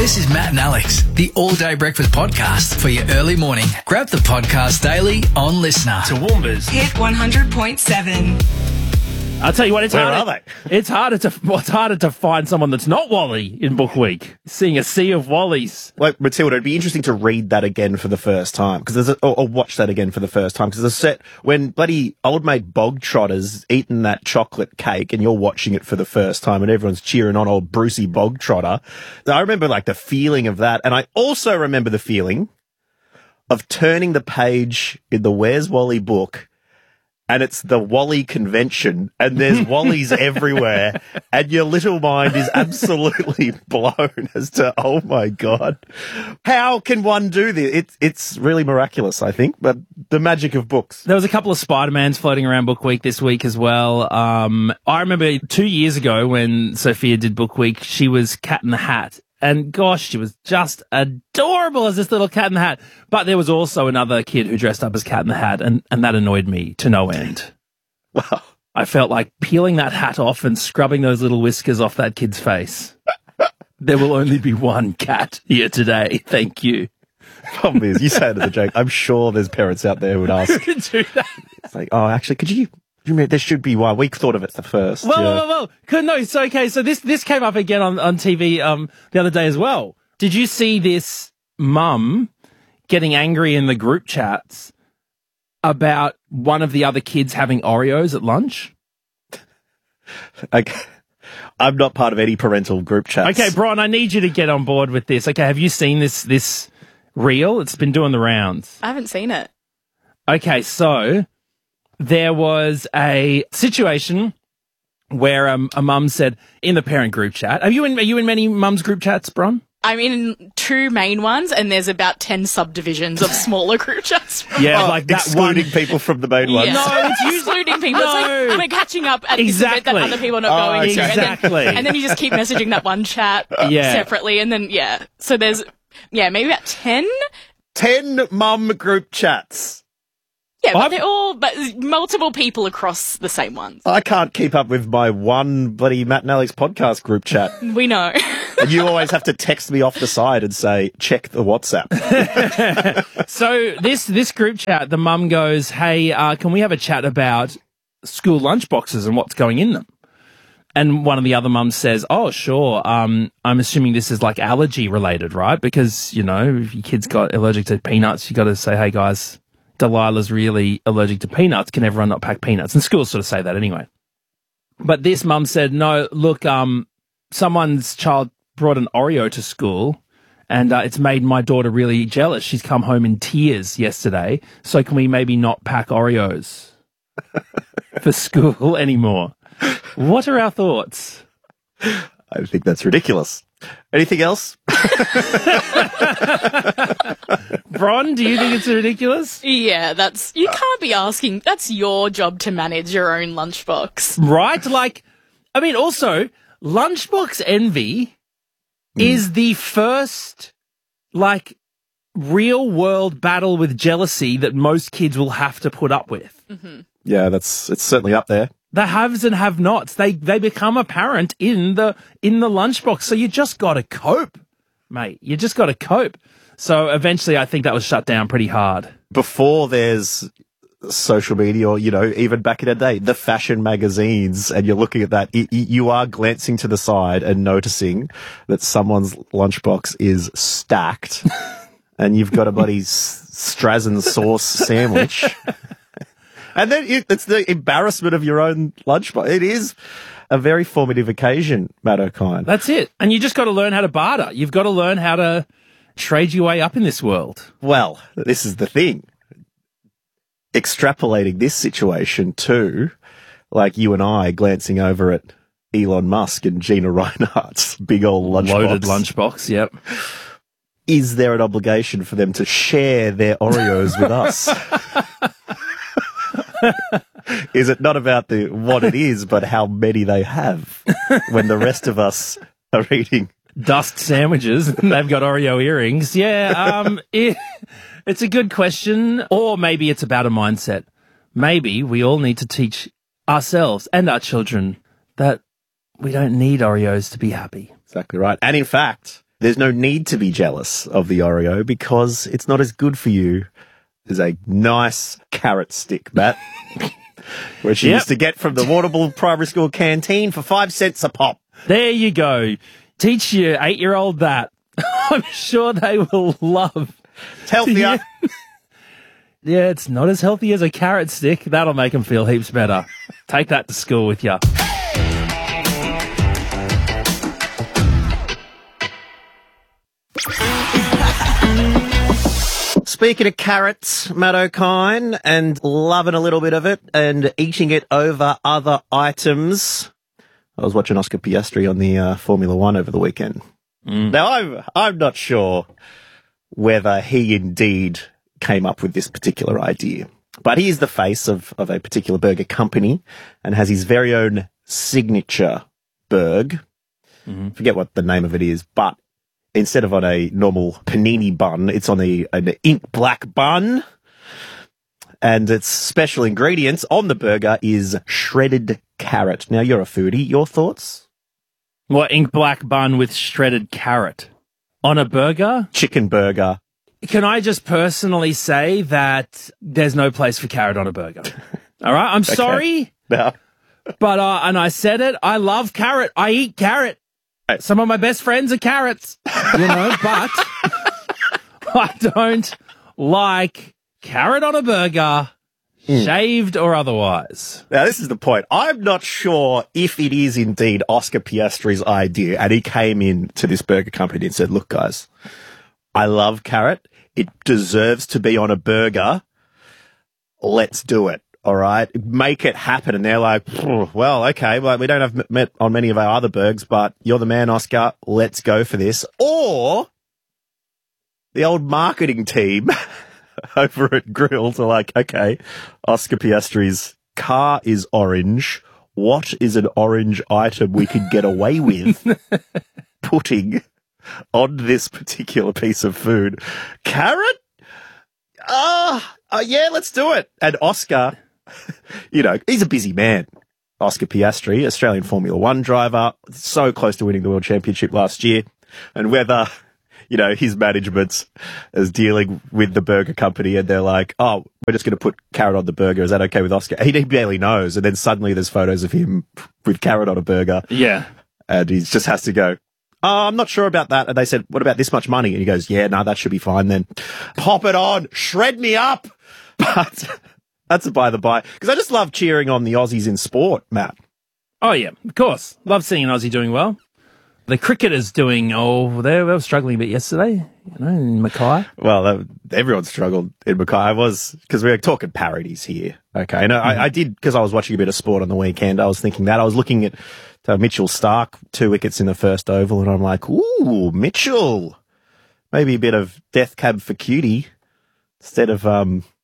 This is Matt and Alex, the All Day Breakfast Podcast for your early morning. Grab the podcast daily on Listener. Toowoomba's Hit 100.7. I'll tell you what, it's Where harder. are It's harder to find someone that's not Wally in Book Week. Seeing a sea of Wallies. Like, Matilda, it'd be interesting to read that again for the first time, because or watch that again for the first time, because there's a set when bloody old mate Bogtrotter's eating that chocolate cake and you're watching it for the first time and everyone's cheering on old Brucey Bogtrotter. I remember like the feeling of that, and I also remember the feeling of turning the page in the Where's Wally book, and it's the Wally convention, and there's Wallies everywhere, and your little mind is absolutely blown as to, oh my God, how can one do this? It's really miraculous, I think, but the magic of books. There was a couple of Spider-Mans floating around Book Week this week as well. I remember 2 years ago when Sophia did Book Week, she was Cat in the Hat. And gosh, she was just adorable as this little Cat in the Hat. But there was also another kid who dressed up as Cat in the Hat, and that annoyed me to no end. Wow. I felt like peeling that hat off and scrubbing those little whiskers off that kid's face. There will only be one cat here today. Thank you. Problem is, you say it as a joke. I'm sure there's parents out there who would ask. Do that. It's like, oh, actually, could you there should be one. We thought of it the first. Well. No, so, okay, so this came up again on TV the other day as well. Did you see this mum getting angry in the group chats about one of the other kids having Oreos at lunch? I'm not part of any parental group chats. Okay, Brian, I need you to get on board with this. Okay, have you seen this reel? It's been doing the rounds. I haven't seen it. Okay, so there was a situation where a mum said in the parent group chat. Are you in many mums group chats, Bron? I'm in two main ones, and there's about 10 subdivisions of smaller group chats. Yeah, like that excluding one. people from the main ones. Yeah. No, it's excluding people. No. It's like we're catching up at this event that other people are not going to. Exactly. And then you just keep messaging that one chat separately, and then, So there's, maybe about 10? 10 mum group chats. Yeah, but they're all multiple people across the same ones. I can't keep up with my one bloody Matt and Alex podcast group chat. We know. And you always have to text me off the side and say, check the WhatsApp. So this group chat, the mum goes, hey, can we have a chat about school lunchboxes and what's going in them? And one of the other mums says, oh, sure. I'm assuming this is like allergy related, right? Because, if your kid's got allergic to peanuts, you got to say, hey, guys, Delilah's really allergic to peanuts. Can everyone not pack peanuts? And schools sort of say that anyway. But this mum said, no, look, someone's child brought an Oreo to school and it's made my daughter really jealous. She's come home in tears yesterday. So can we maybe not pack Oreos for school anymore? What are our thoughts? I think that's ridiculous. Anything else? Bron, do you think it's ridiculous? Yeah, you can't be asking. That's your job to manage your own lunchbox. Right? Also, lunchbox envy is the first, real world battle with jealousy that most kids will have to put up with. Mm-hmm. Yeah, it's certainly up there. The haves and have-nots, they become apparent in the lunchbox. So you just got to cope, mate. You just got to cope. So eventually I think that was shut down pretty hard. Before there's social media or, even back in the day, the fashion magazines, and you're looking at that, you are glancing to the side and noticing that someone's lunchbox is stacked and you've got a bloody Strazen sauce sandwich. And then it's the embarrassment of your own lunchbox. It is a very formative occasion, Matt O'Kine. That's it. And you just got to learn how to barter. You've got to learn how to trade your way up in this world. Well, this is the thing. Extrapolating this situation to, you and I glancing over at Elon Musk and Gina Reinhardt's big old lunchbox. Loaded lunchbox, yep. Is there an obligation for them to share their Oreos with us? Is it not about what it is, but how many they have when the rest of us are eating dust sandwiches and they've got Oreo earrings? Yeah, it's a good question. Or maybe it's about a mindset. Maybe we all need to teach ourselves and our children that we don't need Oreos to be happy. Exactly right. And in fact, There's no need to be jealous of the Oreo because it's not as good for you as a nice carrot stick, Matt, which you used to get from the Warrnambool Primary School canteen for 5 cents a pop. There you go. Teach your 8-year-old that. I'm sure they will love. It's healthier. Yeah, it's not as healthy as a carrot stick. That'll make them feel heaps better. Take that to school with you. Speaking of carrots, Matt O'Kine, and loving a little bit of it and eating it over other items. I was watching Oscar Piastri on the Formula One over the weekend. Now, I'm not sure whether he indeed came up with this particular idea, but he is the face of a particular burger company and has his very own signature burg. Forget what the name of it is, but instead of on a normal panini bun, it's on an ink black bun. And its special ingredients on the burger is shredded carrot. Now, you're a foodie. Your thoughts? What, ink black bun with shredded carrot on a burger? Chicken burger. Can I just personally say that there's no place for carrot on a burger? All right? I'm sorry. No. But, and I said it, I love carrot. I eat carrot. Some of my best friends are carrots, but I don't like carrot on a burger, shaved or otherwise. Now, this is the point. I'm not sure if it is indeed Oscar Piastri's idea, and he came in to this burger company and said, look, guys, I love carrot. It deserves to be on a burger. Let's do it. All right, make it happen. And they're like, well, okay, well, we don't have met on many of our other burgers, but you're the man, Oscar. Let's go for this. Or the old marketing team over at Grills are like, okay, Oscar Piastri's car is orange. What is an orange item we could get away with putting on this particular piece of food? Carrot? Yeah, let's do it. And Oscar, you know, he's a busy man. Oscar Piastri, Australian Formula One driver, so close to winning the World Championship last year. And whether, you know, his management is dealing with the burger company and they're like, oh, we're just going to put carrot on the burger. Is that okay with Oscar? He barely knows. And then suddenly there's photos of him with carrot on a burger. Yeah. And he just has to go, oh, I'm not sure about that. And they said, what about this much money? And he goes, yeah, no, that should be fine then. Pop it on. Shred me up. But that's a by the by. Because I just love cheering on the Aussies in sport, Matt. Oh, yeah, of course. Love seeing an Aussie doing well. The cricketers doing, they were struggling a bit yesterday, in Mackay. Well, everyone struggled in Mackay. Because we were talking parodies here. Okay. And I did, because I was watching a bit of sport on the weekend, I was thinking that. I was looking at Mitchell Starc, 2 wickets in the first oval, and I'm like, ooh, Mitchell. Maybe a bit of death cab for cutie instead of